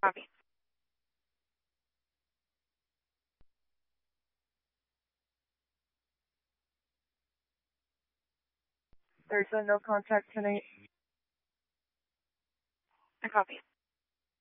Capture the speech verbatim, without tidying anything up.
Copy. There's a no contact tonight. I copy.